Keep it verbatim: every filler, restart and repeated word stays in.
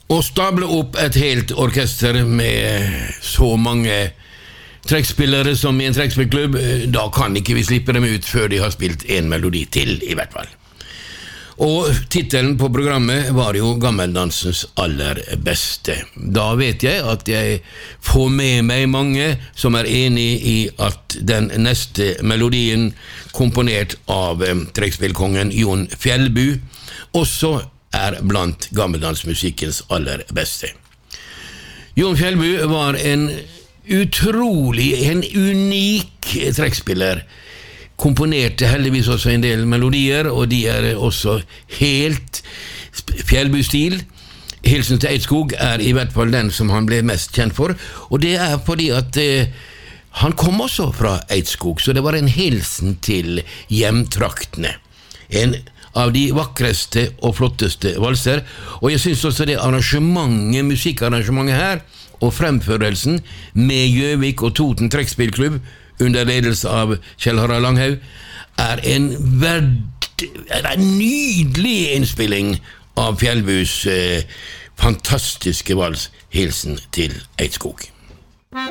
Å stable opp et helt orkester med så mange trekkspillere som i en trekkspillklubb, da kan ikke vi slippe dem ut før de har spilt en melodi til, i hvert fall. Og titelen på programmet var jo Gammeldansens aller beste. Da vet jeg at jeg får med meg mange som er enig i at den neste melodien, komponert av trekkspillkongen Jon Fjellbu, også er blant gammeldansmusikkens aller beste. Jon Fjellbu var en utrolig, en unik trekkspiller, komponerte heldigvis også en del melodier, og de er også helt Fjellbu-stil. Hilsen til Eidskog er i hvert fall den som han ble mest kjent for, og det er fordi at eh, han kom også fra Eidskog, så det var en hilsen til hjemtraktene. En av de vakreste og flotteste valser, og jeg synes også det arrangementet, musikkarrangementet her, og fremførelsen med Gjøvik og Toten trekkspillklubb under ledelse av Kjell Harald Langhaug, er en, verd, en nydelig innspilling av Fjellbus eh, fantastiske vals, Hilsen til Eidskog.